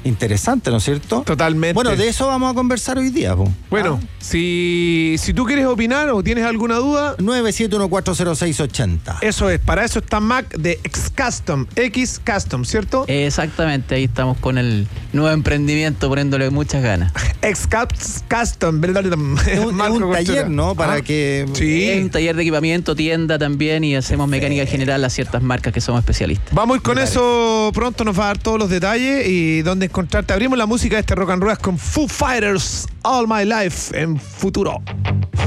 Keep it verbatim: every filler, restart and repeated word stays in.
interesante, ¿no es cierto? Totalmente. Bueno, de eso vamos a conversar hoy día, po. Bueno, ¿Ah? si, si tú quieres opinar o tienes alguna duda, nueve siete uno cuatro cero seis ocho cero. eso es, para eso está Mac de X-Custom, X-Custom, ¿cierto? Exactamente, ahí estamos con el nuevo emprendimiento poniéndole muchas ganas. X-Custom, ¿verdad? Es un, es un taller, ¿no? Para Ah, que... sí. Es un taller de equipamiento, tienda también, y hacemos mecánica general a ciertas marcas que somos especialistas. Vamos a ir con eso, pronto nos va a dar todos los detalles y dónde encontrarte. Abrimos la música de este Rock and Roll con Foo Fighters All My Life en Futuro.